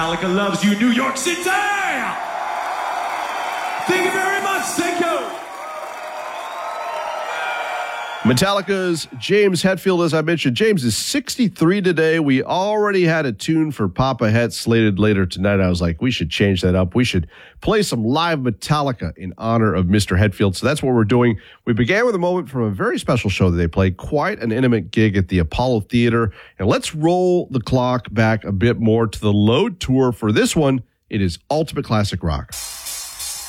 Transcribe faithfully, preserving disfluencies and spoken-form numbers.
Metallica loves you, New York City! Thank you very much, thank you! Metallica's James Hetfield, as I mentioned. James is sixty-three today. We already had a tune for Papa Het slated later tonight. I was like, we should change that up. We should play some live Metallica in honor of Mister Hetfield. So that's what we're doing. We began with a moment from a very special show that they played, quite an intimate gig at the Apollo Theater. And let's roll the clock back a bit more to the Load Tour. For this one, it is Ultimate Classic Rock.